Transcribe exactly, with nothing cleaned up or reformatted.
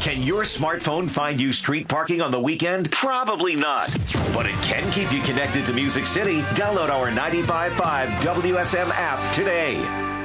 Can your smartphone find you street parking on the weekend? Probably not. But it can keep you connected to Music City. Download our ninety-five point five W S M app today.